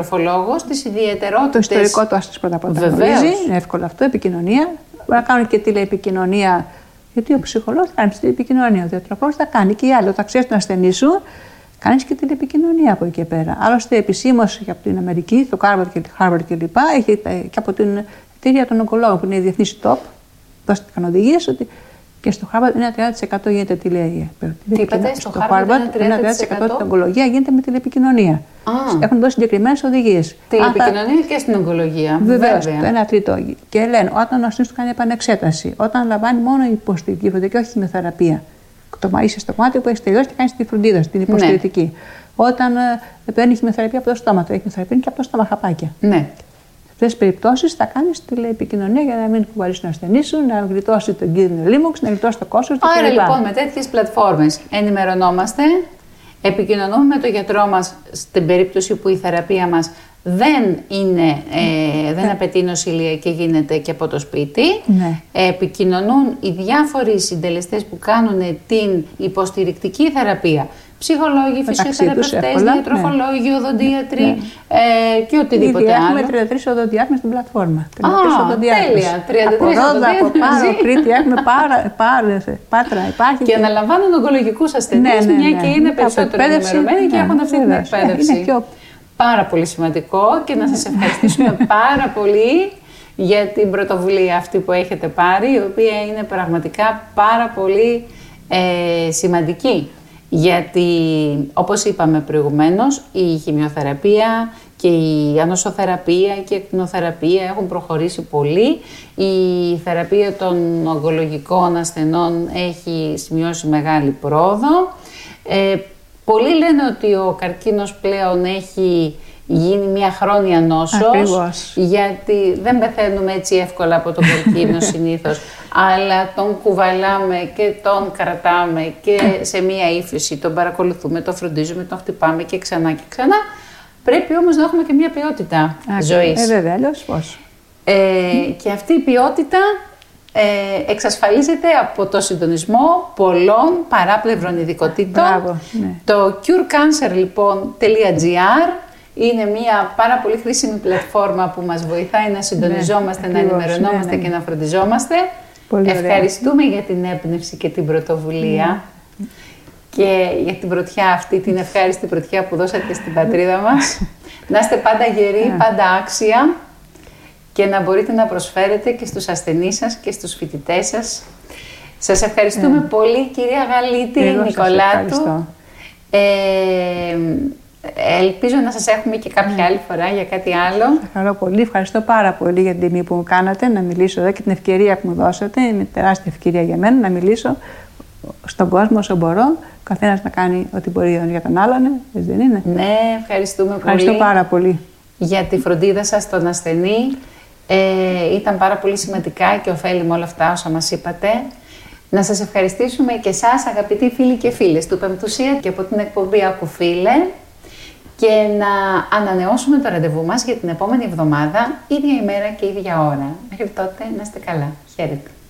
Τροφολόγος, τις ιδιαιτερότητες. Το ιστορικό του άστος πρώτα απ' όλα γνωρίζει. Είναι εύκολο αυτό, επικοινωνία. Μπορεί να κάνουν και τηλεεπικοινωνία. Γιατί ο ψυχολόγος θα κάνει τηλεεπικοινωνία. Ο διατροφολόγος θα κάνει και οι άλλοι. Όταν ξέρει τον ασθενή σου, κάνει και τηλεεπικοινωνία από εκεί και πέρα. Άλλωστε, επισήμως από την Αμερική, το Harvard κλπ. Έχει και από την εταιρεία των ογκολόγων που είναι η διεθνή top. Δώστηκαν οδηγίες ότι και στο Harvard ένα 30% γίνεται τηλεοπικοινωνία. Τι είπατε, στο Harvard ένα 30% στην ογκολογία γίνεται με τηλεπικοινωνία. Έχουν δώσει συγκεκριμένες οδηγίες. Τηλεπικοινωνία και στην ογκολογία. Βεβαίως, το 1/3. Και λένε όταν ο ασθενής του κάνει επανεξέταση, όταν λαμβάνει μόνο υποστηρικτική φροντίδα και όχι χημειοθεραπεία. Είσαι στο κομμάτι που έχει τελειώσει και κάνει τη φροντίδα, την υποστηρικτική. Ναι. Όταν παίρνει χημειοθεραπεία από το στόμα, το έχει χημειοθεραπεία και από το στόμα χαπάκια. Ναι. Σε αυτές τις περιπτώσεις θα κάνεις τηλεεπικοινωνία για να μην κουβαλήσει τον ασθενή σου, να γλιτώσει τον κίνδυνο λίμωξη, να γλιτώσει το κόστος του. Άρα λοιπόν με τέτοιες πλατφόρμες ενημερωνόμαστε, επικοινωνούμε με τον γιατρό μας στην περίπτωση που η θεραπεία μας δεν απαιτεί νοσηλεία και γίνεται και από το σπίτι. Ναι. Επικοινωνούν οι διάφοροι συντελεστές που κάνουν την υποστηρικτική θεραπεία. Ψυχολόγοι, φυσιοθεραπευτές, διατροφολόγοι, οδοντίατροι και οτιδήποτε άλλο. Έχουμε 33 οδοντιάτρες στην πλατφόρμα. Τέλεια. 33 από Πάρο, Κρήτη, έχουμε Πάτρα, υπάρχει. Και αναλαμβάνουν ογκολογικούς ασθενείς, μια και είναι περισσότερο ενημερωμένοι και έχουν αυτή την εκπαίδευση. Πάρα πολύ σημαντικό και να σας ευχαριστήσουμε πάρα πολύ για την πρωτοβουλία αυτή που έχετε πάρει, η οποία είναι πραγματικά πάρα πολύ σημαντική. Γιατί, όπως είπαμε προηγουμένως, η χημειοθεραπεία και η ανοσοθεραπεία και η ακτινοθεραπεία έχουν προχωρήσει πολύ. Η θεραπεία των ογκολογικών ασθενών έχει σημειώσει μεγάλη πρόοδο. Πολλοί λένε ότι ο καρκίνος πλέον έχει γίνει μια χρόνια νόσος. Ακριβώς. Γιατί δεν πεθαίνουμε έτσι εύκολα από τον καρκίνο συνήθως, αλλά τον κουβαλάμε και τον κρατάμε και σε μια ύφεση, τον παρακολουθούμε, τον φροντίζουμε, τον χτυπάμε και ξανά και ξανά. Πρέπει όμως να έχουμε και μια ποιότητα ζωής. Βέβαια, αλλιώς πώς. Και αυτή η ποιότητα εξασφαλίζεται από το συντονισμό πολλών παράπλευρων ειδικοτήτων. Μπράβο, ναι. Το curecancer.gr είναι μια πάρα πολύ χρήσιμη πλατφόρμα που μας βοηθάει να συντονιζόμαστε, να ενημερωνόμαστε και να φροντιζόμαστε. Ευχαριστούμε για την έμπνευση και την πρωτοβουλία και για την πρωτιά αυτή, την ευχάριστη πρωτιά που δώσατε στην πατρίδα μας. Να είστε πάντα γεροί, πάντα άξια και να μπορείτε να προσφέρετε και στους ασθενείς σας και στους φοιτητές σας. Σας ευχαριστούμε πολύ, κυρία Γαλίτη, Νικολάτου. Ελπίζω να σας έχουμε και κάποια άλλη φορά για κάτι άλλο. Ευχαριστώ πολύ. Ευχαριστώ πάρα πολύ για την τιμή που μου κάνατε να μιλήσω εδώ και την ευκαιρία που μου δώσατε. Είναι τεράστια ευκαιρία για μένα να μιλήσω στον κόσμο όσο μπορώ. Ο καθένας να κάνει ό,τι μπορεί για τον άλλον, δεν είναι. Ναι, ευχαριστούμε πολύ. Ευχαριστώ πάρα πολύ για τη φροντίδα σας στον ασθενή. Ήταν πάρα πολύ σημαντικά και ωφέλιμα όλα αυτά όσα μας είπατε. Να σας ευχαριστήσουμε και εσάς, αγαπητοί φίλοι και φίλες του Πεμπτουσία και από την εκπομπή Ακουφίλε, και να ανανεώσουμε το ραντεβού μας για την επόμενη εβδομάδα, ίδια ημέρα και ίδια ώρα. Μέχρι τότε να είστε καλά. Χαίρετε.